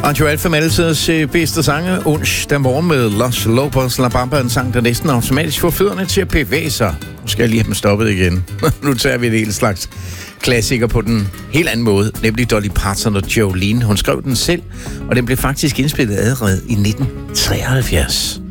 Radio Alfa med altidens bedste sange. Onsdag morgen med Los Lobos La Bamba, en sang, der næsten automatisk får fødderne til at bevæge sig. Nu skal jeg lige have dem stoppet igen. Nu tager vi et helt slags klassiker på den helt anden måde, nemlig Dolly Parton og Jolene. Hun skrev den selv, og den blev faktisk indspillet allerede i 1973.